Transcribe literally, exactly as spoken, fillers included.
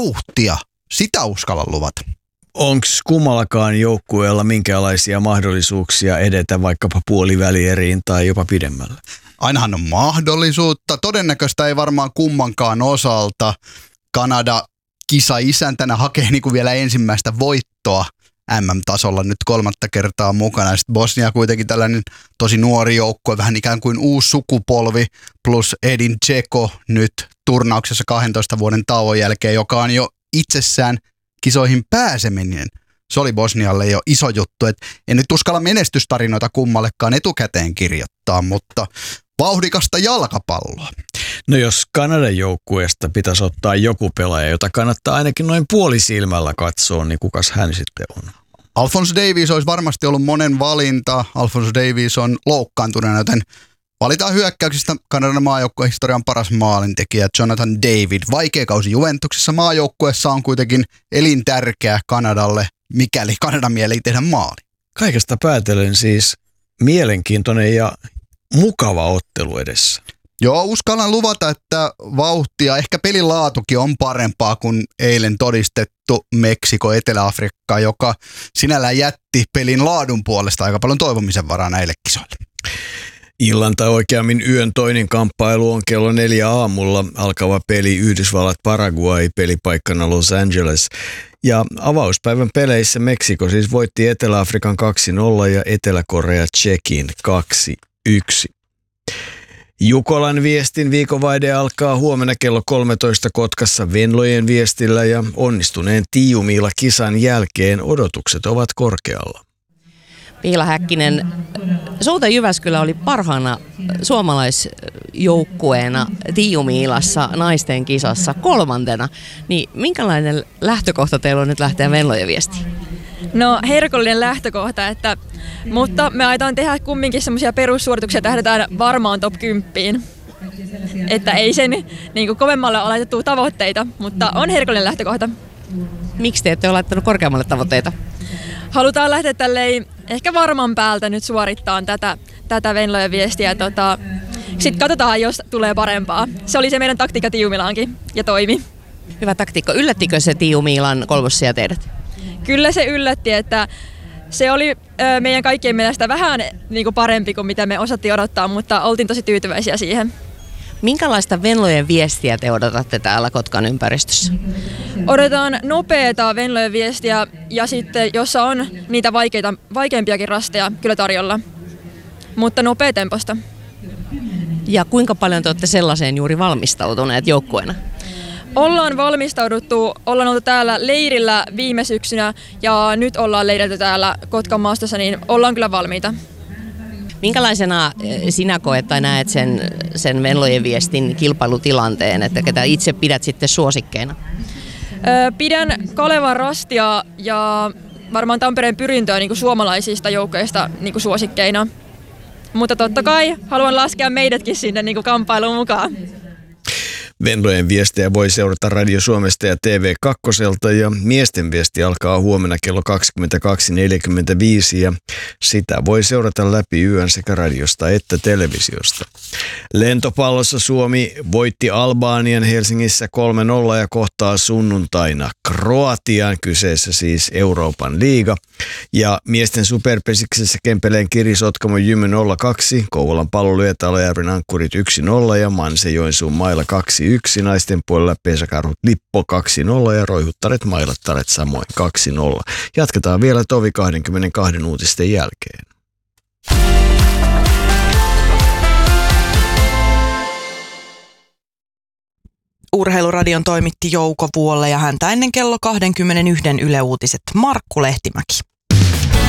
vauhtia, sitä uskallan luvata. Onko kummallakaan joukkueella minkälaisia mahdollisuuksia edetä vaikkapa puolivälieriin tai jopa pidemmälle? Ainahan on mahdollisuutta. Todennäköistä ei varmaan kummankaan osalta. Kanada kisa isäntänä hakee niin kuin vielä ensimmäistä voittoa M M-tasolla nyt kolmatta kertaa mukana. Sitten Bosnia kuitenkin tällainen tosi nuori joukkue, vähän ikään kuin uusi sukupolvi, plus Edin Dzeko nyt turnauksessa kahdentoista vuoden tauon jälkeen, joka on jo itsessään kisoihin pääseminen. Se oli Bosnialle jo iso juttu, että en nyt uskalla menestystarinoita kummallekaan etukäteen kirjoittaa, mutta vauhdikasta jalkapalloa. No jos Kanadan joukkueesta pitäisi ottaa joku pelaaja, jota kannattaa ainakin noin puolisilmällä katsoa, niin kukas hän sitten on? Alphonso Davies olisi varmasti ollut monen valinta. Alphonso Davies on loukkaantuneena, joten valitaan hyökkäyksistä Kanadan maajoukkueen historian paras maalintekijä Jonathan David. Vaikea kausi Juventuksessa, maajoukkueessa on kuitenkin elintärkeä Kanadalle, mikäli Kanadan mieli ei tehdä maali. Kaikesta päätellen siis mielenkiintoinen ja mukava ottelu edessä. Joo, uskallan luvata, että vauhtia, ehkä pelin laatukin on parempaa kuin eilen todistettu Meksiko Etelä-Afrikka, joka sinällään jätti pelin laadun puolesta aika paljon toivomisen varaa näille kisoille. Illan tai oikeammin yön toinen kamppailu on kello neljä aamulla alkava peli Yhdysvallat-Paraguay pelipaikkana Los Angeles. Ja avauspäivän peleissä Meksiko siis voitti Etelä-Afrikan kaksi nolla ja Etelä-Korea Tšekin kaksi yksi. Jukolan viestin viikonvaihde alkaa huomenna kello kolmetoista Kotkassa Venlojen viestillä ja onnistuneen Tiiumiila-kisan jälkeen odotukset ovat korkealla. Piila Häkkinen, Souta Jyväskylä oli parhaana suomalaisjoukkueena Tiiumiilassa naisten kisassa kolmantena. Niin minkälainen lähtökohta teillä on nyt lähteä Venlojen viestiin? No herkullinen lähtökohta, että, mutta me aiotaan tehdä kumminkin semmoisia perussuorituksia, tähdätään varmaan top kymmenen. Että ei sen niin kuin kovemmalle ole laitettu tavoitteita, mutta on herkullinen lähtökohta. Miksi te ette ole laittanut korkeammalle tavoitteita? Halutaan lähteä tälleen ehkä varman päältä nyt suorittaa tätä, tätä Venlojen viestiä. Tota, sitten katsotaan, jos tulee parempaa. Se oli se meidän taktiikka Tiiumilaankin ja toimi. Hyvä taktiikka. Yllättikö se Tiiumiilan kolmosia teidät? Kyllä se yllätti, että se oli ö, meidän kaikkien mielestä vähän niin kuin parempi kuin mitä me osattiin odottaa, mutta oltiin tosi tyytyväisiä siihen. Minkälaista Venlojen viestiä te odotatte täällä Kotkan ympäristössä? Odotetaan nopeata Venlojen viestiä ja sitten, jossa on niitä vaikeita, vaikeampiakin rasteja kyllä tarjolla, mutta nopea temposta. Ja kuinka paljon te olette sellaiseen juuri valmistautuneet joukkueena? Ollaan valmistauduttu, ollaan oltu täällä leirillä viime syksynä ja nyt ollaan leiriltä täällä Kotkan maastossa, niin ollaan kyllä valmiita. Minkälaisena sinä koet tai näet sen, sen Venlojen viestin kilpailutilanteen, että ketä itse pidät sitten suosikkeina? Öö, pidän Kalevan Rastia ja varmaan Tampereen Pyrintöä niin kuin suomalaisista joukkoista niin kuin suosikkeina. Mutta totta kai haluan laskea meidätkin sinne niin kuin kamppailuun mukaan. Venlojen viestejä voi seurata Radio Suomesta ja T V kaksi ja miesten viesti alkaa huomenna kello kaksikymmentäkaksi neljäkymmentäviisi ja sitä voi seurata läpi yön sekä radiosta että televisiosta. Lentopallossa Suomi voitti Albanian Helsingissä kolme nolla ja kohtaa sunnuntaina Kroatian, kyseessä siis Euroopan liiga. Ja miesten superpesiksessä Kempeleen Kiri Sotkamo Jymy nolla kaksi, Kouvolan Pallolyöt Alajärven Ankkurit yksi nolla ja Manse Joensuun Maila kaksi yksi, naisten puolella Pesäkarhut Lippo kaksi nolla ja Roihuttaret Mailattaret samoin kaksi nolla. Jatketaan vielä tovi kaksikymmentäkaksi uutisten jälkeen. Urheiluradion toimitti Jouko Vuolle ja häntä ennen kello kaksikymmentäyksi Yle Uutiset Markku Lehtimäki.